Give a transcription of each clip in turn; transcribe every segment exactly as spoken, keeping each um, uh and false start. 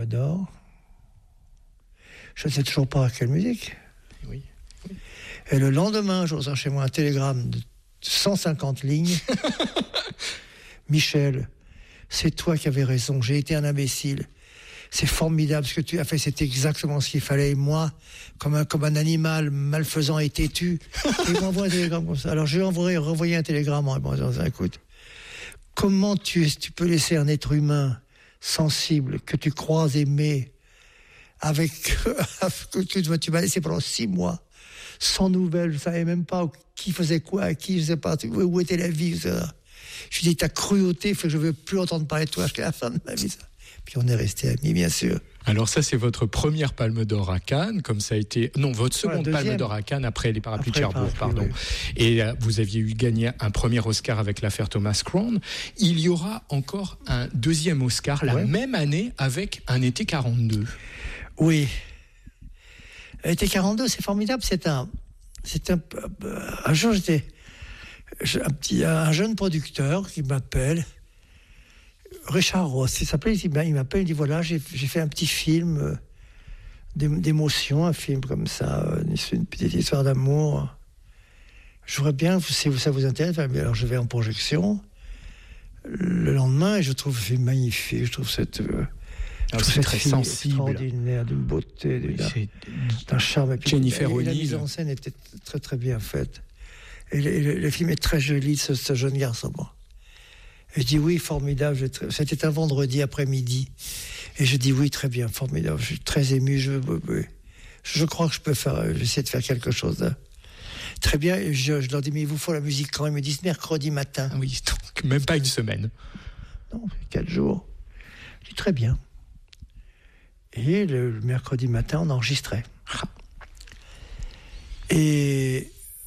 J'adore. Je ne sais toujours pas quelle musique. Oui. oui. Et le lendemain, je reçois chez moi un télégramme de cent cinquante lignes. Michel, c'est toi qui avais raison, j'ai été un imbécile. C'est formidable ce que tu as fait, c'est exactement ce qu'il fallait. Et moi, comme un, comme un animal malfaisant et têtu, il m'envoie un télégramme comme ça. Alors je lui ai envoyé, renvoyé un télégramme en disant, écoute, comment tu, tu peux laisser un être humain sensible, que tu crois aimer, avec que tu, tu m'as laissé pendant six mois, sans nouvelles, je ne savais même pas qui faisait quoi, à qui, je ne sais pas, où était la vie, et cetera. Je lui ai dit, ta cruauté fait que je ne veux plus entendre parler de toi jusqu'à la fin de ma vie. Ça. Puis on est restés amis, bien sûr. Alors ça, c'est votre première Palme d'Or à Cannes, comme ça a été... Non, votre seconde voilà, Palme d'Or à Cannes après les Parapluies après de Cherbourg, pardon. Oui. Et euh, vous aviez eu gagné un premier Oscar avec l'affaire Thomas Crown. Il y aura encore un deuxième Oscar la ouais. même année avec Un été quarante-deux. Oui. Un été quarante-deux, c'est formidable. C'est un... C'est un... Un jour, j'étais... Un, petit, un jeune producteur qui m'appelle... Richard Ross, il s'appelle, il m'appelle, il dit voilà, j'ai, j'ai fait un petit film euh, d'émotion, un film comme ça, euh, une petite histoire d'amour. Je voudrais bien, si ça vous intéresse, alors je vais en projection le lendemain et je trouve le film magnifique, je trouve cette, euh, je trouve cette très sensible, extraordinaire, d'une beauté, d'une, c'est... d'un charme. Et puis, Jennifer O'Neill. La mise en scène était très très bien faite. Et le, le, le film est très joli, ce, ce jeune garçon. Bon. Et je dis oui, formidable. Je, c'était un vendredi après-midi. Et je dis oui, très bien, formidable. Je suis très ému. Je, je, je crois que je peux faire, j'essaie de faire quelque chose de très bien. Et je, je leur dis, mais il vous faut la musique quand? Ils me disent mercredi matin. Ah oui, donc même pas une semaine. Non, quatre jours. Je dis très bien. Et le, le mercredi matin, on enregistrait. Et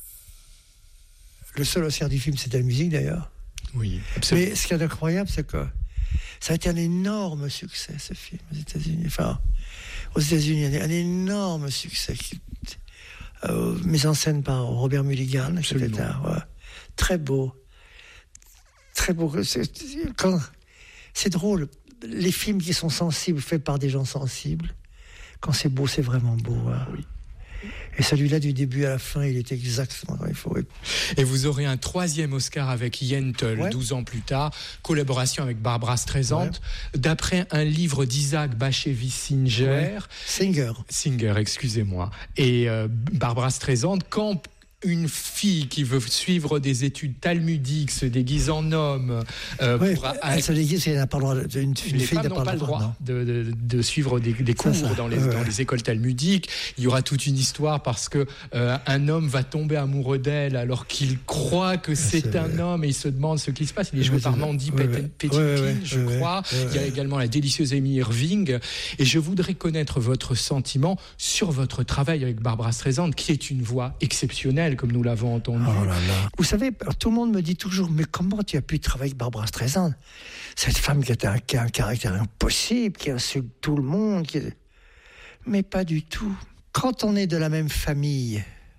le seul Oscar du film, c'était la musique d'ailleurs. Oui, absolument. Mais ce qui est incroyable, c'est que ça a été un énorme succès, ce film, aux États-Unis. Enfin, aux États-Unis, un énorme succès. Euh, mis en scène par Robert Mulligan, qui était un, ouais, très beau. Très beau. C'est, quand, c'est drôle, les films qui sont sensibles, faits par des gens sensibles, quand c'est beau, c'est vraiment beau. Hein. Oui. Et celui-là, du début à la fin, il est exactement comme il faut. Et vous aurez un troisième Oscar avec Yentl, ouais. douze ans plus tard, collaboration avec Barbra Streisand, ouais. d'après un livre d'Isaac Bashevis Singer. Ouais. Singer. Singer, excusez-moi. Et euh, Barbra Streisand, quand une fille qui veut suivre des études talmudiques se déguise en homme. Euh, oui, pour, elle se déguise, elle n'a pas le droit. Une, une les fille femmes n'a n'ont pas le droit de, de, de suivre des, des cours ça, ça. Dans, les, ouais. dans les écoles talmudiques. Il y aura toute une histoire parce que euh, un homme va tomber amoureux d'elle alors qu'il croit que c'est, c'est un vrai. Homme et il se demande ce qui se passe. Il est joué par Mandy ouais, Patinkin, ouais, ouais, je ouais, crois. Ouais, il y a également la délicieuse Amy Irving. Et je voudrais connaître votre sentiment sur votre travail avec Barbra Streisand, qui est une voix exceptionnelle, comme nous l'avons entendu. Oh là là. Vous savez, tout le monde me dit toujours, mais comment tu as pu travailler avec Barbra Streisand? Cette femme qui a un, qui a un caractère impossible, qui insulte tout le monde. Qui... Mais pas du tout. Quand on est de la même famille,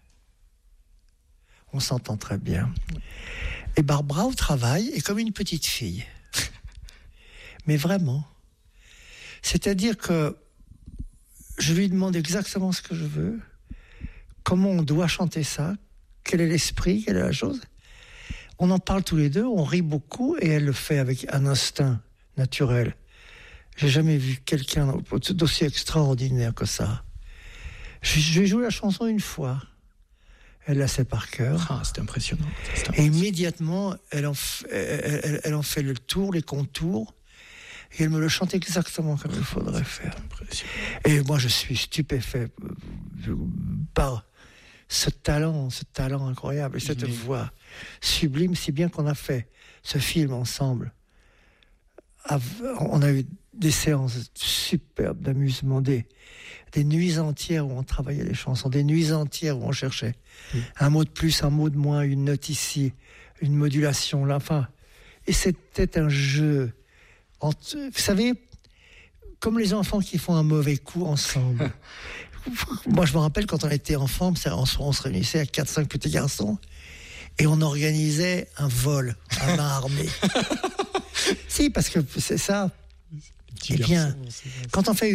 on s'entend très bien. Et Barbra, au travail, est comme une petite fille. Mais vraiment. C'est-à-dire que je lui demande exactement ce que je veux, comment on doit chanter ça, quel est l'esprit, quelle est la chose. On en parle tous les deux, on rit beaucoup et elle le fait avec un instinct naturel. J'ai jamais vu quelqu'un d'aussi extraordinaire que ça. Je lui ai joué la chanson une fois. Elle la sait par cœur. Ah, c'est impressionnant. C'est impressionnant. Et immédiatement, elle en, fait, elle, elle, elle en fait le tour, les contours. Et elle me le chante exactement comme il faudrait faire. Et moi, je suis stupéfait par ce talent, ce talent incroyable, et cette mmh. voix sublime, si bien qu'on a fait ce film ensemble. On a eu des séances superbes d'amusement, des, des nuits entières où on travaillait les chansons, des nuits entières où on cherchait mmh. un mot de plus, un mot de moins, une note ici, une modulation là, enfin. Et c'était un jeu. Vous savez, comme les enfants qui font un mauvais coup ensemble. Moi, je me rappelle quand on était enfant, on se réunissait à quatre cinq petits garçons et on organisait un vol à main armée. Si, parce que c'est ça. Eh bien, quand on fait